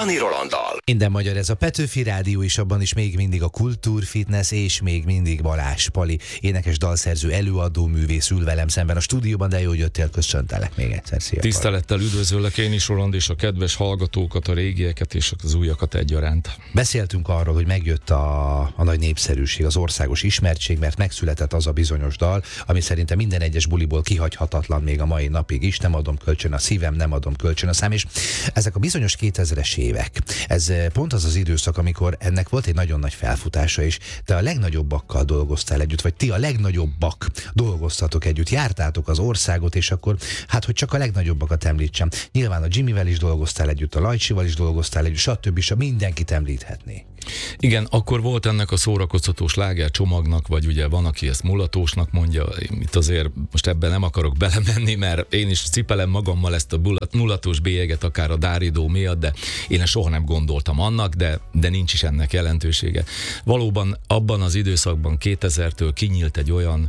Dani Rolanddal. Minden magyar, ez a Petőfi Rádió, és abban is még mindig a kultúr, fitness, és még mindig Balázs Pali, énekes, dalszerző, előadó, művész ül velem szemben a stúdióban, de jó, hogy jöttél, köszöntelek még egyszer. Szia, tisztelettel üdvözöllek én is, Roland, és a kedves hallgatókat, a régieket és az újakat egyaránt. Beszéltünk arról, hogy megjött a nagy népszerűség, az országos ismertség, mert megszületett az a bizonyos dal, ami szerintem minden egyes buliból kihagyhatatlan még a mai napig is. Nem adom kölcsön a szívem, nem adom kölcsön a szám, és ezek a bizonyos 2000-es évek, ez pont az az időszak, amikor ennek volt egy nagyon nagy felfutása, és te a legnagyobbakkal dolgoztál együtt, vagy ti a legnagyobbak dolgoztatok együtt, jártátok az országot, és akkor, hát hogy csak a legnagyobbakat említsem. Nyilván a Jimmyvel is dolgoztál együtt, a Lajcsival is dolgoztál együtt, stb. Mindenkit említhetné. Igen, akkor volt ennek a szórakoztató sláger csomagnak, vagy ugye van, aki ezt mulatósnak mondja, itt azért most ebben nem akarok belemenni, mert én is cipelem magammal ezt a mulatós bélyeget, akár a Dáridó miatt, de én soha nem gondoltam annak, de nincs is ennek jelentősége. Valóban abban az időszakban 2000-től kinyílt egy olyan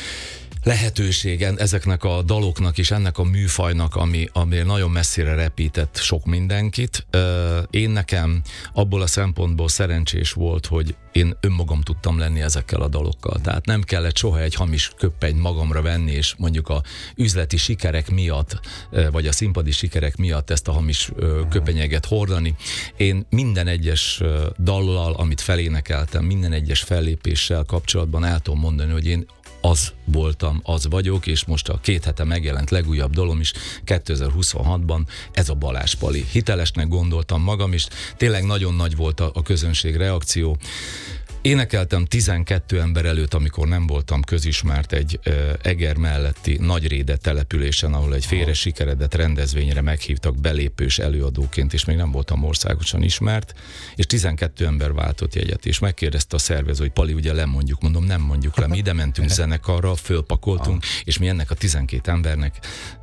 lehetőségen ezeknek a daloknak és ennek a műfajnak, ami nagyon messzire repített sok mindenkit. Én nekem abból a szempontból szerencsés volt, hogy én önmagam tudtam lenni ezekkel a dalokkal. Tehát nem kellett soha egy hamis köppenyt magamra venni, és mondjuk a üzleti sikerek miatt, vagy a színpadi sikerek miatt ezt a hamis köpenyeget hordani. Én minden egyes dallal, amit felénekeltem, minden egyes fellépéssel kapcsolatban el tudom mondani, hogy én az voltam, az vagyok, és most a 2 hete megjelent legújabb dalom is 2026-ban, ez a Balázs Pali. Hitelesnek gondoltam magam is, tényleg nagyon nagy volt a közönség reakció. Énekeltem 12 ember előtt, amikor nem voltam közismert egy Eger melletti Nagyréde településen, ahol egy félre sikeredett rendezvényre meghívtak belépős előadóként, és még nem voltam országosan ismert, és 12 ember váltott jegyet, és megkérdezte a szervező, hogy Pali, ugye lemondjuk, mondom, nem mondjuk le, mi ide mentünk zenekarra, fölpakoltunk, és mi ennek a 12 embernek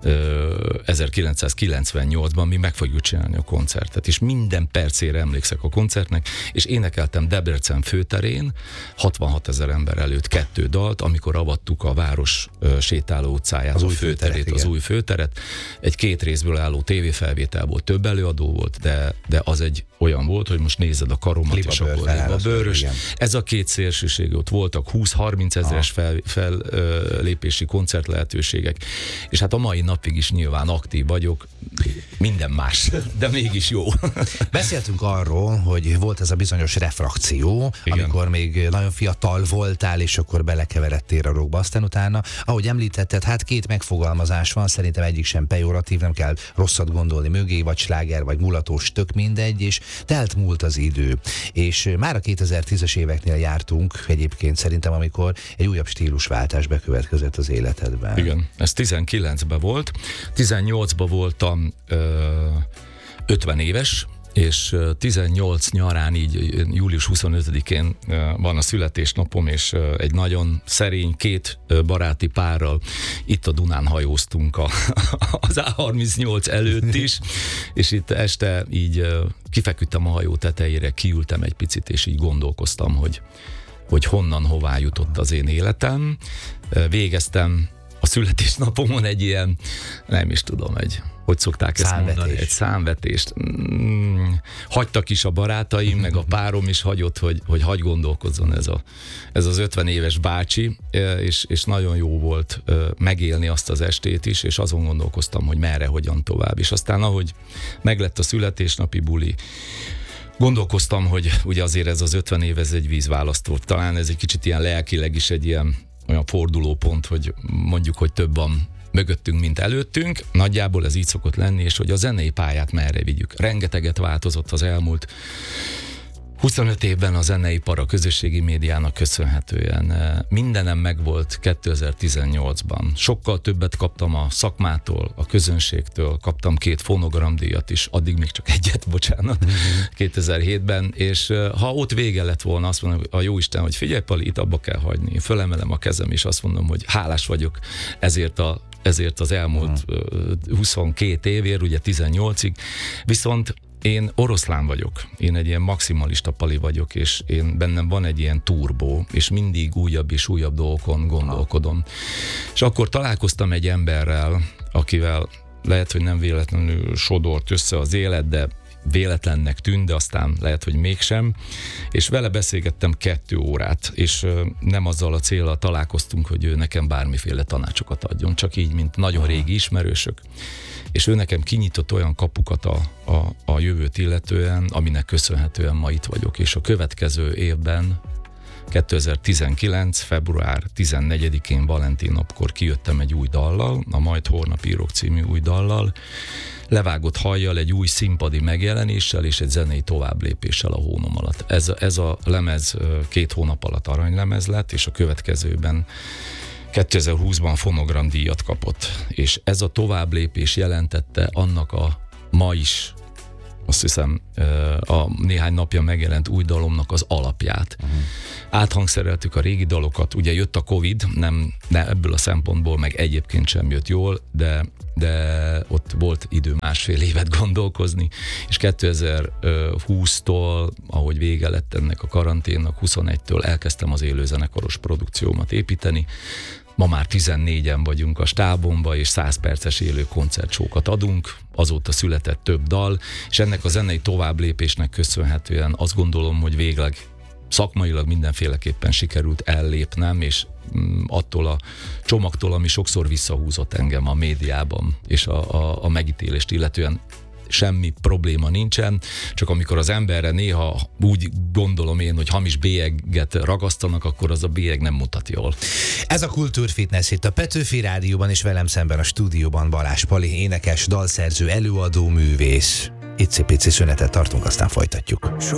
1998-ban mi meg fogjuk csinálni a koncertet, és minden percére emlékszek a koncertnek, és énekeltem Debrecen főterén, 66 000 ember előtt 2 dalt, amikor avattuk a város sétáló utcáját, az új főteret. Egy 2 részből álló tévéfelvétel volt, több előadó volt, de az egy olyan volt, hogy most nézed a karomat, és akkor a bőrös. Ez a 2 szélsőség, ott voltak 20-30 ezeres fellépési koncert lehetőségek, és hát a mai napig is nyilván aktív vagyok, minden más, de mégis jó. Beszéltünk arról, hogy volt ez a bizonyos refrakció, amikor még nagyon fiatal voltál, és akkor belekeveredtél a rockba. Aztán utána, ahogy említetted, hát 2 megfogalmazás van, szerintem egyik sem pejoratív, nem kell rosszat gondolni mögé, vagy sláger, vagy mulatós, tök mindegy, és telt múlt az idő. És már a 2010-es éveknél jártunk egyébként szerintem, amikor egy újabb stílusváltás bekövetkezett az életedben. Igen, ez 19-ben volt. 18-ban voltam 50 éves, és 18 nyarán, így július 25-én van a születésnapom, és egy nagyon szerény 2 baráti párral itt a Dunán hajóztunk az A38 előtt is, és itt este így kifeküdtem a hajó tetejére, kiültem egy picit, és így gondolkoztam, hogy honnan, hová jutott az én életem. Végeztem a születésnapomon egy ilyen, nem is tudom, hogy szokták ezt mondani, egy számvetést. Hagytak is a barátaim, meg a párom is hagyott, hogy hagy gondolkozzon ez az 50 éves bácsi, és nagyon jó volt megélni azt az estét is, és azon gondolkoztam, hogy merre, hogyan tovább. És aztán, ahogy meglett a születésnapi buli, gondolkoztam, hogy ugye azért ez az 50 év, ez egy vízválasztó. Talán ez egy kicsit ilyen lelkileg is egy ilyen olyan fordulópont, hogy mondjuk, hogy több van mögöttünk, mint előttünk. Nagyjából ez így szokott lenni, és hogy a zenei pályát merre vigyük. Rengeteget változott az elmúlt 25 évben a zeneipar a közösségi médiának köszönhetően. Mindenem megvolt 2018-ban. Sokkal többet kaptam a szakmától, a közönségtől, kaptam 2 fonogramdíjat is, addig még csak egyet, bocsánat, 2007-ben, és ha ott vége lett volna, azt mondom, a jóisten, hogy figyelj Pali, itt abba kell hagyni. Én fölemelem a kezem, és azt mondom, hogy hálás vagyok ezért az elmúlt 22 évért, ugye 18-ig, viszont én oroszlán vagyok, én egy ilyen maximalista Pali vagyok, és bennem van egy ilyen turbó, és mindig újabb és újabb dolgokon gondolkodom. És akkor találkoztam egy emberrel, akivel lehet, hogy nem véletlenül sodort össze az élet, de véletlennek tűnt, de aztán lehet, hogy mégsem, és vele beszélgettem 2 órát, és nem azzal a céllal találkoztunk, hogy ő nekem bármiféle tanácsokat adjon, csak így, mint nagyon régi ismerősök, és ő nekem kinyitott olyan kapukat a jövőt illetően, aminek köszönhetően ma itt vagyok, és a következő évben 2019. február 14-én Valentin napkor kijöttem egy új dallal, a Majd holnap írok című új dallal, levágott hajjal, egy új színpadi megjelenéssel és egy zenei továbblépéssel a hónom alatt. Ez a lemez 2 hónap alatt aranylemez lett, és a következőben 2020-ban fonogramdíjat kapott. És ez a továbblépés jelentette annak a ma is, azt hiszem, a néhány napja megjelent új dalomnak az alapját. Áthangszereltük a régi dalokat, ugye jött a Covid, nem ebből a szempontból, meg egyébként sem jött jól, de ott volt idő 1,5 évet gondolkozni, és 2020-tól, ahogy vége lett ennek a karanténnak, 21-től elkezdtem az élőzenekaros produkciómat építeni. Ma már 14-en vagyunk a stábomba, és 100 perces élő koncertsókat adunk, azóta született több dal, és ennek a zenei továbblépésnek köszönhetően azt gondolom, hogy végleg szakmailag mindenféleképpen sikerült ellépnem, és attól a csomagtól, ami sokszor visszahúzott engem a médiában, és a megítélést illetően semmi probléma nincsen, csak amikor az emberre néha úgy gondolom én, hogy hamis bélyeget ragasztanak, akkor az a bélyeg nem mutat jól. Ez a Kultúrfitness itt a Petőfi Rádióban, és velem szemben a stúdióban Balázs Pali, énekes, dalszerző, előadó, művész. Icipici szünetet tartunk, aztán folytatjuk.